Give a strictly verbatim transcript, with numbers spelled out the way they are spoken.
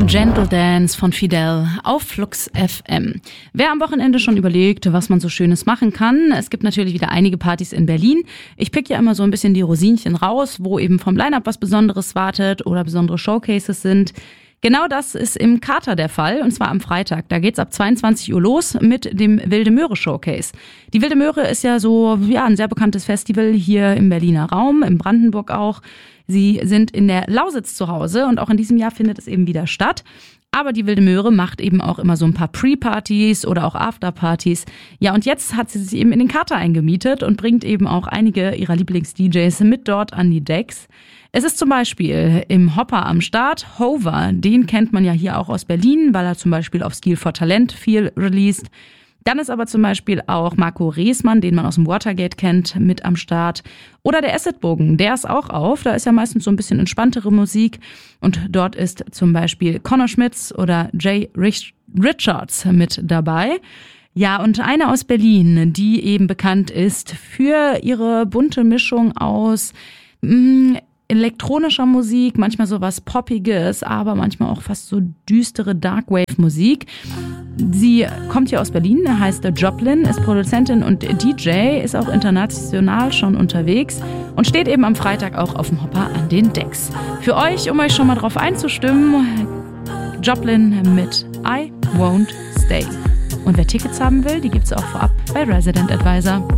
Gentle Dance von Fidel auf Flux F M. Wer am Wochenende schon überlegt, was man so Schönes machen kann, es gibt natürlich wieder einige Partys in Berlin. Ich pick ja immer so ein bisschen die Rosinchen raus, wo eben vom Line-Up was Besonderes wartet oder besondere Showcases sind. Genau das ist im Kater der Fall, und zwar am Freitag. Da geht's ab zweiundzwanzig Uhr los mit dem Wilde Möhre Showcase. Die Wilde Möhre ist ja so, ja, ein sehr bekanntes Festival hier im Berliner Raum, in Brandenburg auch. Sie sind in der Lausitz zu Hause und auch in diesem Jahr findet es eben wieder statt. Aber die Wilde Möhre macht eben auch immer so ein paar Pre-Partys oder auch After-Partys. Ja, und jetzt hat sie sich eben in den Kater eingemietet und bringt eben auch einige ihrer Lieblings-D Js mit dort an die Decks. Es ist zum Beispiel im Hopper am Start Hover, den kennt man ja hier auch aus Berlin, weil er zum Beispiel auf Skill for Talent viel released. Dann ist aber zum Beispiel auch Marco Reesmann, den man aus dem Watergate kennt, mit am Start. Oder der Acidbogen, der ist auch auf. Da ist ja meistens so ein bisschen entspanntere Musik. Und dort ist zum Beispiel Connor Schmitz oder Jay Rich- Richards mit dabei. Ja, und eine aus Berlin, die eben bekannt ist für ihre bunte Mischung aus mh, elektronischer Musik, manchmal so was Poppiges, aber manchmal auch fast so düstere Darkwave-Musik. Sie kommt hier aus Berlin, heißt Joplin, ist Produzentin und D J, ist auch international schon unterwegs und steht eben am Freitag auch auf dem Hopper an den Decks. Für euch, um euch schon mal drauf einzustimmen, Joplin mit I Won't Stay. Und wer Tickets haben will, die gibt's auch vorab bei Resident Advisor.